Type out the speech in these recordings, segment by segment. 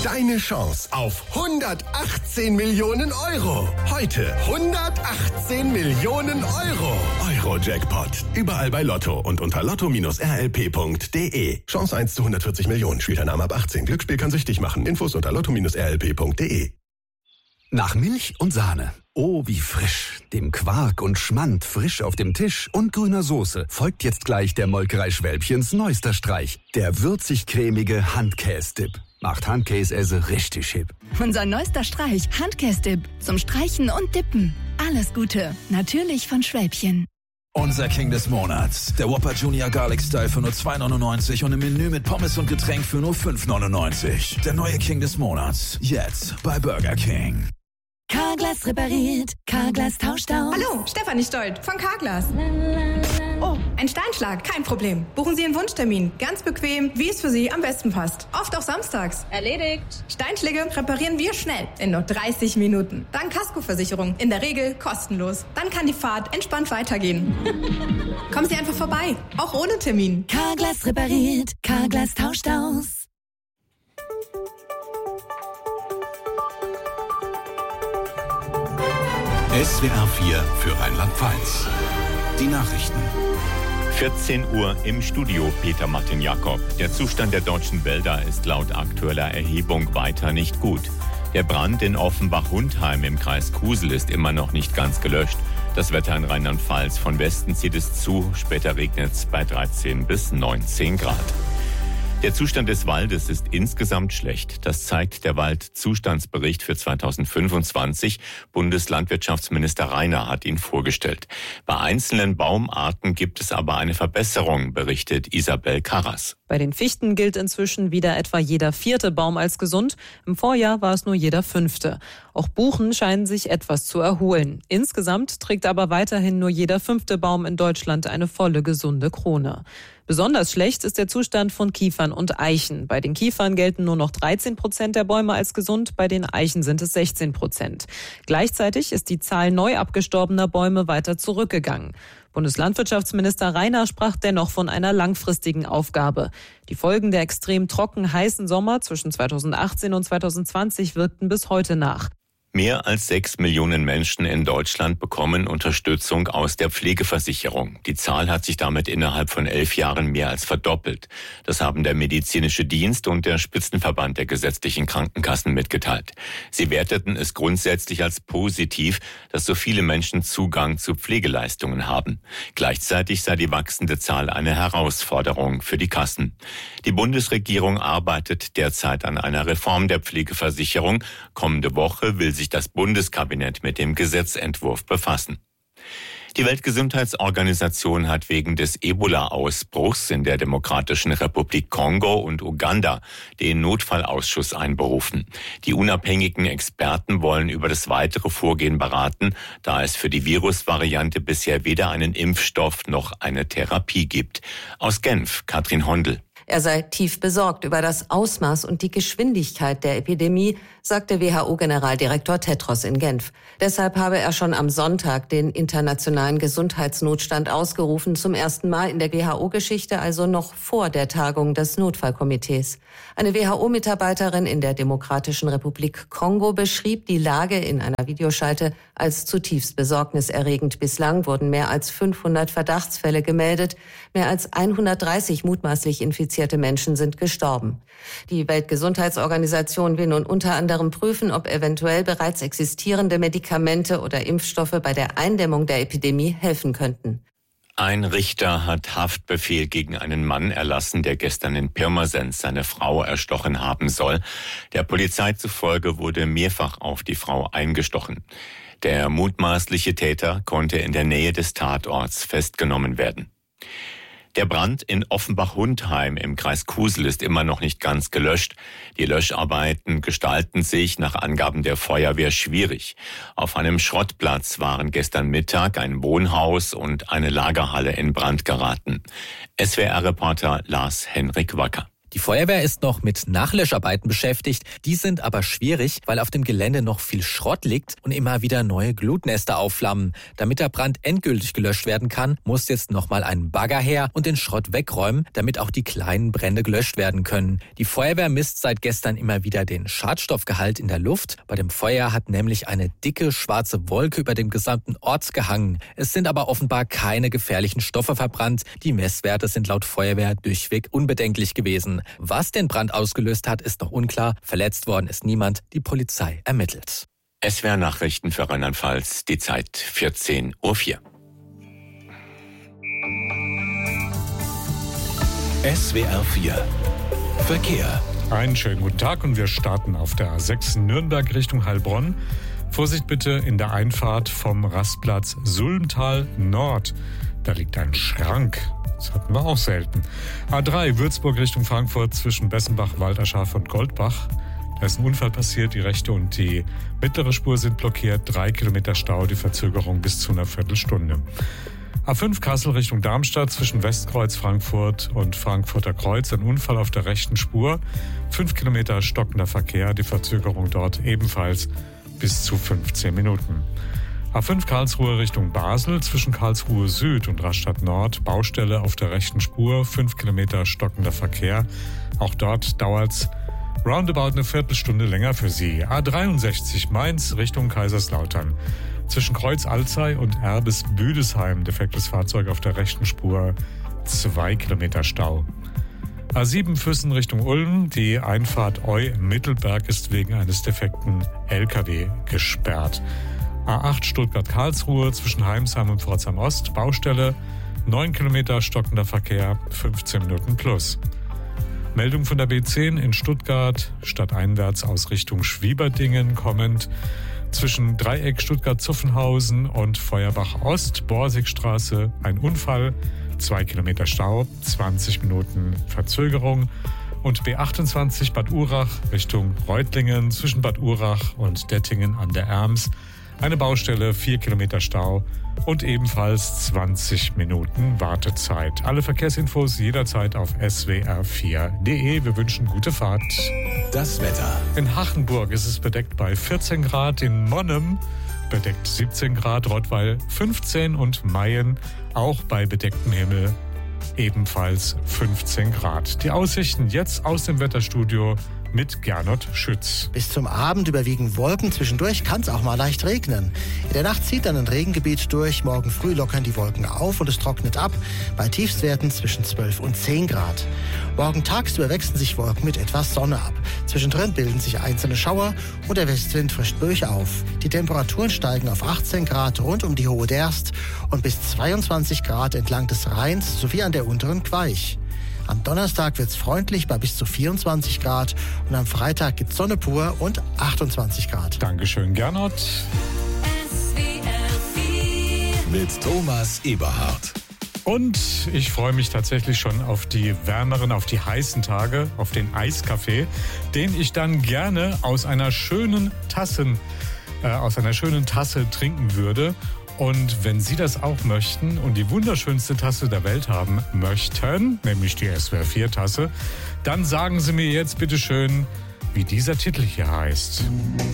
Deine Chance auf 118 Millionen Euro. Heute 118 Millionen Euro. Euro-Jackpot. Überall bei Lotto und unter lotto-rlp.de. Chance 1 zu 140 Millionen. Spielteilnahme ab 18. Glücksspiel kann süchtig machen. Infos unter lotto-rlp.de. Nach Milch und Sahne. Oh, wie frisch. Dem Quark und Schmand frisch auf dem Tisch und grüner Soße folgt jetzt gleich der Molkerei Schwälbchens neuester Streich. Der würzig-cremige Handkäse-Dip. Macht Handkäse richtig hip. Unser neuester Streich, Handkäse-Dip. Zum Streichen und Dippen. Alles Gute. Natürlich von Schwälbchen. Unser King des Monats. Der Whopper Junior Garlic Style für nur 2,99 und im Menü mit Pommes und Getränk für nur 5,99. Der neue King des Monats. Jetzt bei Burger King. Carglass repariert. Carglass tauscht aus. Hallo, Stefanie Stolt von Carglass. Oh, ein Steinschlag, kein Problem. Buchen Sie einen Wunschtermin. Ganz bequem, wie es für Sie am besten passt. Oft auch samstags. Erledigt. Steinschläge reparieren wir schnell, in nur 30 Minuten. Dann Kaskoversicherung, in der Regel kostenlos. Dann kann die Fahrt entspannt weitergehen. Kommen Sie einfach vorbei, auch ohne Termin. Carglass repariert. Carglass tauscht aus. SWR 4 für Rheinland-Pfalz. Die Nachrichten. 14 Uhr im Studio, Peter Martin Jakob. Der Zustand der deutschen Wälder ist laut aktueller Erhebung weiter nicht gut. Der Brand in Offenbach-Hundheim im Kreis Kusel ist immer noch nicht ganz gelöscht. Das Wetter in Rheinland-Pfalz. Von Westen zieht es zu, später regnet es bei 13 bis 19 Grad. Der Zustand des Waldes ist insgesamt schlecht. Das zeigt der Waldzustandsbericht für 2025. Bundeslandwirtschaftsminister Rainer hat ihn vorgestellt. Bei einzelnen Baumarten gibt es aber eine Verbesserung, berichtet Isabel Karras. Bei den Fichten gilt inzwischen wieder etwa jeder 4. Baum als gesund. Im Vorjahr war es nur jeder 5. Auch Buchen scheinen sich etwas zu erholen. Insgesamt trägt aber weiterhin nur jeder 5. Baum in Deutschland eine volle gesunde Krone. Besonders schlecht ist der Zustand von Kiefern und Eichen. Bei den Kiefern gelten nur noch 13% der Bäume als gesund, bei den Eichen sind es 16%. Gleichzeitig ist die Zahl neu abgestorbener Bäume weiter zurückgegangen. Bundeslandwirtschaftsminister Rainer sprach dennoch von einer langfristigen Aufgabe. Die Folgen der extrem trocken heißen Sommer zwischen 2018 und 2020 wirkten bis heute nach. Mehr als 6 Millionen Menschen in Deutschland bekommen Unterstützung aus der Pflegeversicherung. Die Zahl hat sich damit innerhalb von 11 Jahren mehr als verdoppelt. Das haben der Medizinische Dienst und der Spitzenverband der gesetzlichen Krankenkassen mitgeteilt. Sie werteten es grundsätzlich als positiv, dass so viele Menschen Zugang zu Pflegeleistungen haben. Gleichzeitig sei die wachsende Zahl eine Herausforderung für die Kassen. Die Bundesregierung arbeitet derzeit an einer Reform der Pflegeversicherung. Kommende Woche will sich das Bundeskabinett mit dem Gesetzentwurf befassen. Die Weltgesundheitsorganisation hat wegen des Ebola-Ausbruchs in der Demokratischen Republik Kongo und Uganda den Notfallausschuss einberufen. Die unabhängigen Experten wollen über das weitere Vorgehen beraten, da es für die Virusvariante bisher weder einen Impfstoff noch eine Therapie gibt. Aus Genf, Katrin Hondel. Er sei tief besorgt über das Ausmaß und die Geschwindigkeit der Epidemie, sagte WHO-Generaldirektor Tedros in Genf. Deshalb habe er schon am Sonntag den internationalen Gesundheitsnotstand ausgerufen, zum ersten Mal in der WHO-Geschichte, also noch vor der Tagung des Notfallkomitees. Eine WHO-Mitarbeiterin in der Demokratischen Republik Kongo beschrieb die Lage in einer Videoschalte als zutiefst besorgniserregend. Bislang wurden mehr als 500 Verdachtsfälle gemeldet, mehr als 130 mutmaßlich infizierte Menschen sind gestorben. Die Weltgesundheitsorganisation will nun unter anderem prüfen, ob eventuell bereits existierende Medikamente oder Impfstoffe bei der Eindämmung der Epidemie helfen könnten. Ein Richter hat Haftbefehl gegen einen Mann erlassen, der gestern in Pirmasens seine Frau erstochen haben soll. Der Polizei zufolge wurde mehrfach auf die Frau eingestochen. Der mutmaßliche Täter konnte in der Nähe des Tatorts festgenommen werden. Der Brand in Offenbach-Hundheim im Kreis Kusel ist immer noch nicht ganz gelöscht. Die Löscharbeiten gestalten sich nach Angaben der Feuerwehr schwierig. Auf einem Schrottplatz waren gestern Mittag ein Wohnhaus und eine Lagerhalle in Brand geraten. SWR-Reporter Lars Henrik Wacker. Die Feuerwehr ist noch mit Nachlöscharbeiten beschäftigt. Die sind aber schwierig, weil auf dem Gelände noch viel Schrott liegt und immer wieder neue Glutnester aufflammen. Damit der Brand endgültig gelöscht werden kann, muss jetzt nochmal ein Bagger her und den Schrott wegräumen, damit auch die kleinen Brände gelöscht werden können. Die Feuerwehr misst seit gestern immer wieder den Schadstoffgehalt in der Luft. Bei dem Feuer hat nämlich eine dicke schwarze Wolke über dem gesamten Ort gehangen. Es sind aber offenbar keine gefährlichen Stoffe verbrannt. Die Messwerte sind laut Feuerwehr durchweg unbedenklich gewesen. Was den Brand ausgelöst hat, ist noch unklar. Verletzt worden ist niemand. Die Polizei ermittelt. SWR Nachrichten für Rheinland-Pfalz, die Zeit 14:04 Uhr. SWR 4 Verkehr. Einen schönen guten Tag und wir starten auf der A6 Nürnberg Richtung Heilbronn. Vorsicht bitte in der Einfahrt vom Rastplatz Sulmtal Nord. Da liegt ein Schrank. Das hatten wir auch selten. A3 Würzburg Richtung Frankfurt zwischen Bessenbach, Walterschaf und Goldbach. Da ist ein Unfall passiert. Die rechte und die mittlere Spur sind blockiert. 3 Kilometer Stau, die Verzögerung bis zu einer Viertelstunde. A5 Kassel Richtung Darmstadt zwischen Westkreuz Frankfurt und Frankfurter Kreuz. Ein Unfall auf der rechten Spur. 5 Kilometer stockender Verkehr. Die Verzögerung dort ebenfalls bis zu 15 Minuten. A5 Karlsruhe Richtung Basel zwischen Karlsruhe Süd und Rastatt Nord. Baustelle auf der rechten Spur. 5 Kilometer stockender Verkehr. Auch dort dauert's roundabout eine Viertelstunde länger für Sie. A63 Mainz Richtung Kaiserslautern. Zwischen Kreuz Alzey und Erbes Büdesheim defektes Fahrzeug auf der rechten Spur. 2 Kilometer Stau. A7 Füssen Richtung Ulm. Die Einfahrt Eu-Mittelberg ist wegen eines defekten LKW gesperrt. A8 Stuttgart-Karlsruhe zwischen Heimsheim und Pforzheim Ost. Baustelle. 9 Kilometer stockender Verkehr. 15 Minuten plus. Meldung von der B10 in Stuttgart. Stadteinwärts aus Richtung Schwieberdingen kommend. Zwischen Dreieck Stuttgart-Zuffenhausen und Feuerbach Ost. Borsigstraße. Ein Unfall. 2 Kilometer Stau. 20 Minuten Verzögerung. Und B28 Bad Urach Richtung Reutlingen zwischen Bad Urach und Dettingen an der Erms. Eine Baustelle, 4 Kilometer Stau und ebenfalls 20 Minuten Wartezeit. Alle Verkehrsinfos jederzeit auf swr4.de. Wir wünschen gute Fahrt. Das Wetter. In Hachenburg ist es bedeckt bei 14 Grad, in Monnem bedeckt 17 Grad, Rottweil 15 und Mayen auch bei bedecktem Himmel ebenfalls 15 Grad. Die Aussichten jetzt aus dem Wetterstudio mit Gernot Schütz. Bis zum Abend überwiegen Wolken. Zwischendurch kann es auch mal leicht regnen. In der Nacht zieht dann ein Regengebiet durch. Morgen früh lockern die Wolken auf und es trocknet ab. Bei Tiefstwerten zwischen 12 und 10 Grad. Morgen tagsüber wechseln sich Wolken mit etwas Sonne ab. Zwischendrin bilden sich einzelne Schauer und der Westwind frischt ruhig auf. Die Temperaturen steigen auf 18 Grad rund um die Hohe Derst und bis 22 Grad entlang des Rheins sowie an der unteren Queich. Am Donnerstag wird's freundlich bei bis zu 24 Grad und am Freitag gibt's Sonne pur und 28 Grad. Dankeschön, Gernot. Mit Thomas Eberhardt. Und ich freue mich tatsächlich schon auf die wärmeren, auf die heißen Tage, auf den Eiskaffee, den ich dann gerne aus einer schönen Tasse trinken würde. Und wenn Sie das auch möchten und die wunderschönste Tasse der Welt haben möchten, nämlich die SWR 4 Tasse, dann sagen Sie mir jetzt bitte schön, wie dieser Titel hier heißt.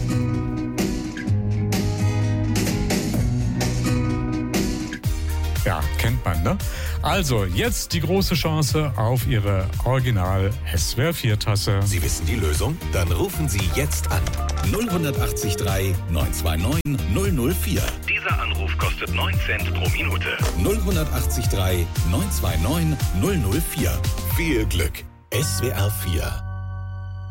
Ja, kennt man, ne? Also, jetzt die große Chance auf Ihre Original SWR 4 Tasse. Sie wissen die Lösung? Dann rufen Sie jetzt an. 0183 929 004. Dieser Anruf kostet 9 Cent pro Minute. 0183 929 004. Viel Glück. SWR 4